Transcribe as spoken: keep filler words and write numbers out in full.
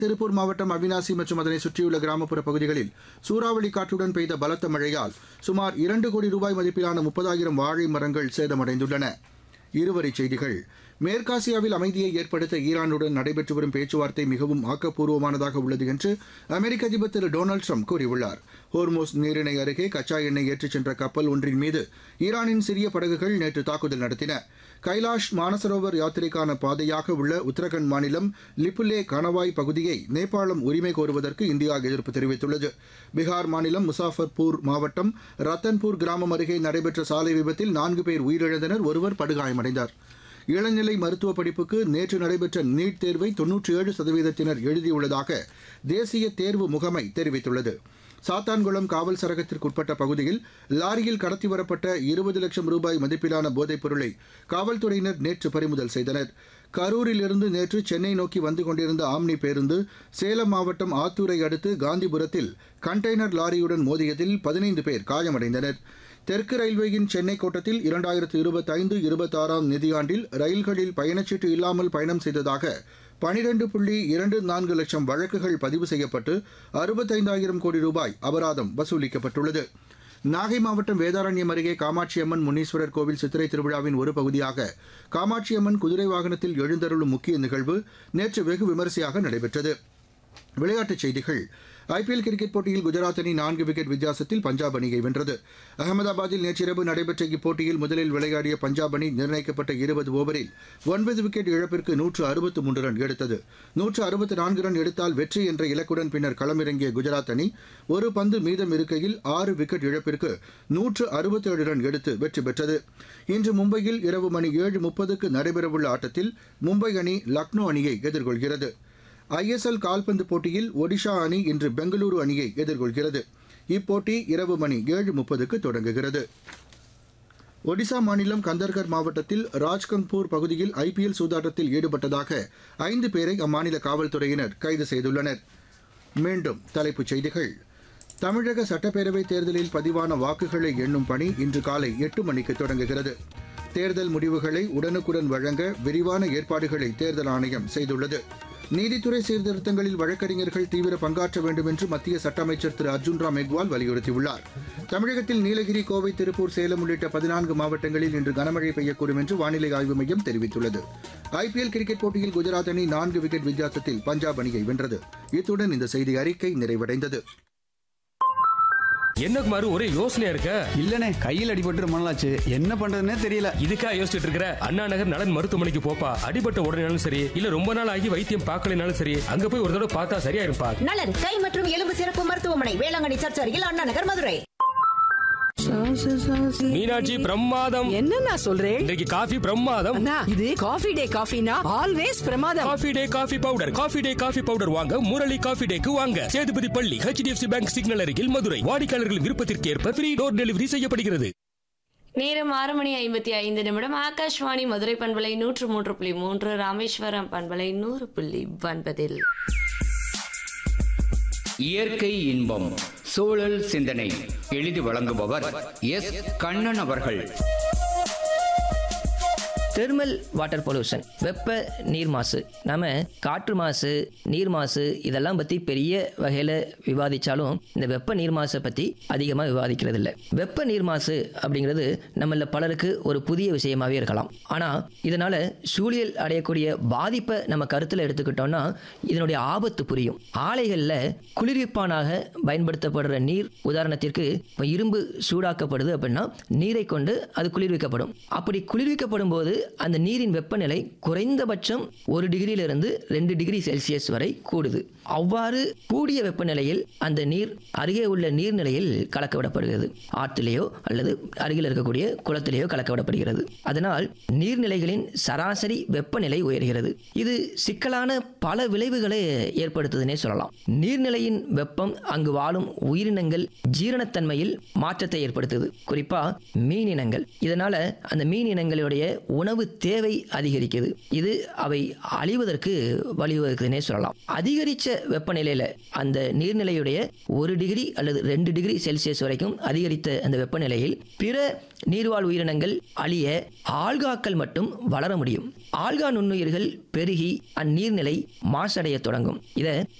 திருப்பூர் மாவட்டம் அவினாசி மற்றும் அதனை சுற்றியுள்ள கிராமப்புற பகுதிகளில் சூறாவளி காற்றுடன் பெய்த பலத்த மழையால் சுமார் இரண்டு கோடி ரூபாய் மதிப்பிலான முப்பதாயிரம் வாழை மரங்கள் சேதமடைந்துள்ளன. இருவரிச் செய்திகள். மேற்காசியாவில் அமைதியை ஏற்படுத்த ஈரானுடன் நடைபெற்று வரும் பேச்சுவார்த்தை மிகவும் ஆக்கப்பூர்வமானதாக உள்ளது என்று அமெரிக்க அதிபர் திரு டொனால்டு ட்ரம்ப் கூறியுள்ளார். ஹோர்மோஸ் நீரிணை அருகே கச்சா எண்ணெய் ஏற்றிச் சென்ற கப்பல் ஒன்றின் மீது ஈரானின் சிறிய படகுகள் நேற்று தாக்குதல் நடத்தின. கைலாஷ் மானசரோவர் யாத்திரைக்கான பாதையாக உள்ள உத்தரகண்ட் மாநிலம் லிப்புலே கணவாய் பகுதியை நேபாளம் உரிமை கோருவதற்கு இந்தியா எதிர்ப்பு தெரிவித்துள்ளது. பீகார் மாநிலம் முசாஃபர்பூர் மாவட்டம் ரத்தன்பூர் கிராமம் அருகே நடைபெற்ற சாலை விபத்தில் நான்கு பேர் உயிரிழந்தனர், ஒருவர் படுகாயமடைந்தார். இளநிலை மருத்துவ படிப்புக்கு நேற்று நடைபெற்ற நீட் தேர்வை தொன்னூற்றி ஏழு சதவீதத்தினர் எழுதியுள்ளதாக தேசிய தேர்வு முகமை தெரிவித்துள்ளது. சாத்தான்குளம் காவல் சரகத்திற்குட்பட்ட பகுதியில் லாரியில் கடத்தி வரப்பட்ட இருபது லட்சம் ரூபாய் மதிப்பிலான போதைப் பொருளை காவல்துறையினர் நேற்று பறிமுதல் செய்தனர். கரூரிலிருந்து நேற்று சென்னை நோக்கி வந்து கொண்டிருந்த ஆம்னி பேருந்து சேலம் மாவட்டம் ஆத்தூரை அடுத்து காந்திபுரத்தில் கண்டெய்னர் லாரியுடன் மோதியதில் பதினைந்து பேர் காயமடைந்தனர். தெற்கு ரயில்வேயின் சென்னை கோட்டத்தில் இரண்டாயிரத்து இருபத்தைந்து இருபத்தாறாம் நிதியாண்டில் ரயில்களில் பயணச்சீட்டு இல்லாமல் பயணம் செய்ததாக பனிரெண்டு புள்ளி இரண்டு நான்கு லட்சம் வழக்குகள் பதிவு செய்யப்பட்டு அறுபத்தைந்தாயிரம் கோடி ரூபாய் அபராதம் வசூலிக்கப்பட்டுள்ளது. நாகை மாவட்டம் வேதாரண்யம் அருகே காமாட்சியம்மன் முனீஸ்வரர் கோவில் சித்திரை திருவிழாவின் ஒரு பகுதியாக காமாட்சியம்மன் குதிரை வாகனத்தில் எழுந்தருளும் முக்கிய நிகழ்வு நேற்று வெகு விமரிசையாக நடைபெற்றது. விளையாட்டுச் செய்திகள். ஐபிஎல் கிரிக்கெட் போட்டியில் குஜராத் அணி நான்கு விக்கெட் வித்தியாசத்தில் பஞ்சாப் அணியை வென்றது. அகமதாபாத்தில் நேற்றிரவு நடைபெற்ற இப்போட்டியில் முதலில் விளையாடிய பஞ்சாப் அணி நிர்ணயிக்கப்பட்ட இருபது ஓவரில் ஒன்பது விக்கெட் இழப்பிற்கு நூற்று அறுபத்து மூன்று ரன் எடுத்தது. நூற்று அறுபத்து நான்கு ரன் எடுத்தால் வெற்றி என்ற இலக்குடன் பின்னர் களமிறங்கிய குஜராத் அணி ஒரு பந்து மீதம் இருக்கையில் ஆறு விக்கெட் இழப்பிற்கு நூற்று அறுபத்தேழு ரன் எடுத்து வெற்றி பெற்றது. இன்று மும்பையில் இரவு மணி ஏழு முப்பதுக்கு நடைபெறவுள்ள ஆட்டத்தில் மும்பை அணி லக்னோ அணியை எதிர்கொள்கிறது. ஐஎஸ்எல் கால்பந்து போட்டியில் ஒடிஷா அணி இன்று பெங்களூரு அணியை எதிர்கொள்கிறது. இப்போட்டி இரவு மணி ஏழு முப்பதுக்கு தொடங்குகிறது. ஒடிசா மாநிலம் கந்தர்கர் மாவட்டத்தில் ராஜ்கங்பூர் பகுதியில் ஐபிஎல் சூதாட்டத்தில் ஈடுபட்டதாக ஐந்து பேரை அம்மாநில காவல்துறையினர் கைது செய்துள்ளனர். மீண்டும் தலைப்புச் செய்திகள். தமிழக சட்டப்பேரவைத் தேர்தலில் பதிவான வாக்குகளை எண்ணும் பணி இன்று காலை எட்டு மணிக்கு தொடங்குகிறது. தேர்தல் முடிவுகளை உடனுக்குடன் வழங்க விரிவான ஏற்பாடுகளை தேர்தல் ஆணையம் செய்துள்ளது. நீதித்துறை சீர்திருத்தங்களில் வழக்கறிஞர்கள் தீவிர பங்காற்ற வேண்டும் என்று மத்திய சட்ட அமைச்சர் திரு அர்ஜுன் ராம் மெக்வால் வலியுறுத்தியுள்ளார். தமிழகத்தில் நீலகிரி, கோவை, திருப்பூர், சேலம் உள்ளிட்ட பதினான்கு மாவட்டங்களில் இன்று கனமழை பெய்யக்கூடும் என்று வானிலை ஆய்வு மையம் தெரிவித்துள்ளது. ஐபிஎல் கிரிக்கெட் போட்டியில் குஜராத் அணி நான்கு விக்கெட் வித்தியாசத்தில் பஞ்சாப் அணியை வென்றது. இத்துடன் இந்த செய்தி அறிக்கை நிறைவடைந்தது. என்ன குமாரு, ஒரே யோசனையா இருக்க? இல்லனே, கையில் அடிபட்டு ரொம்ப நாளாச்சு, என்ன பண்றதுன்னே தெரியல. இதுக்கா யோசிச்சுட்டு இருக்கிற? அண்ணா நகர் நலன் மருத்துவமனைக்கு போப்பா. அடிபட்ட உடனேனாலும் சரி, இல்ல ரொம்ப நாள் ஆகி வைத்தியம் பார்க்கலனாலும் சரி, அங்க போய் ஒரு தடவை பார்த்தா சரியா இருப்பா. நலன் கை மற்றும் எலும்பு சிறப்பு மருத்துவமனை, வேளாங்கண்ணி சர்ச் அருகில், அண்ணா நகர், மதுரை. மீனாட்சி பிரமாதம். என்னன்னா சொல்றேன்? இன்றைக்கு காஃபி பிரமாதம். இது காஃபி டே காஃபினா ஆல்வேஸ் பிரமாதம். Coffee day coffee powder. Coffee day coffee powder வாங்க முரளி காஃபி டேக்கு வாங்க. சேதுபதி பள்ளி, ஹெச்டிஎஃப்சி பேங்க் சிக்னல் அருகில், மதுரை. வாடிக்கையாளர்களின் விருப்பத்திற்கு ஏற்ப ஃப்ரீ டோர் டெலிவரி செய்யப்படுகிறது. நேரம் ஆறு மணி ஐம்பத்தி ஐந்து நிமிடம். ஆகாஷ்வாணி மதுரை பண்பலை நூற்று மூன்று புள்ளி மூன்று, ராமேஸ்வரம் பண்பலை நூறு புள்ளி ஒன்பதில் இயற்கை இன்பம் சூழல் சிந்தனை எழுதி வழங்குபவர் எஸ் கண்ணன் அவர்கள். தெர்மல் வாட்டர் பொல்யூஷன், வெப்ப நீர் மாசு. நம்ம காற்று மாசு, நீர் மாசு இதெல்லாம் பற்றி பெரிய வகையில் விவாதித்தாலும் இந்த வெப்ப நீர் மாசை பற்றி அதிகமாக விவாதிக்கிறது இல்லை. வெப்ப நீர் மாசு அப்படிங்கிறது நம்மள பலருக்கு ஒரு புதிய விஷயமாகவே இருக்கலாம். ஆனால் இதனால் சூழல் அடையக்கூடிய பாதிப்பை நம்ம கருத்தில் எடுத்துக்கிட்டோம்னா இதனுடைய ஆபத்து புரியும். ஆலைகளில் குளிர்விப்பானாக பயன்படுத்தப்படுற நீர், உதாரணத்திற்கு இப்போ இரும்பு சூடாக்கப்படுது அப்படின்னா நீரை கொண்டு அது குளிர்விக்கப்படும். அப்படி குளிர்விக்கப்படும் போது அந்த நீரின் வெப்பநிலை குறைந்தபட்சம் ஒரு டிகிரியிலிருந்து ரெண்டு டிகிரி செல்சியஸ் வரை கூடுது. அவ்வாறு கூடிய வெப்பநிலையில் அந்த நீர் அருகே உள்ள நீர்நிலையில் கலக்க விடப்படுகிறது. ஆற்றிலேயோ அல்லது அருகில் இருக்கக்கூடிய குளத்திலேயோ கலக்க விடப்படுகிறது. அதனால் நீர்நிலைகளின் சராசரி வெப்பநிலை உயர்கிறது. இது சிக்கலான பல விளைவுகளை ஏற்படுத்துதுன்னே சொல்லலாம். நீர்நிலையின் வெப்பம் அங்கு வாழும் உயிரினங்கள் ஜீரணத்தன்மையில் மாற்றத்தை ஏற்படுத்துது, குறிப்பா மீன் இனங்கள். இதனால அந்த மீன் இனங்களுடைய உணவு உணவு தேவை அதிகரிக்குது. இது அவை அழிவதற்கு வழிவகுக்குதுன்னே சொல்லலாம். அதிகரித்த வெப்பநிலையில் அந்த நீர்நிலையுடைய ஒரு டிகிரி அல்லது ரெண்டு டிகிரி செல்சியஸ் வரைக்கும் அதிகரித்த அந்த வெப்பநிலையில் பிற நீர்வாழ் உயிரினங்கள் அழிய ஆல்காக்கள் மட்டும் வளர முடியும். ஆல்கா நுண்ணுயிர்கள் பெருகி அந்நீர்நிலை மாசடைய தொடங்கும். இதை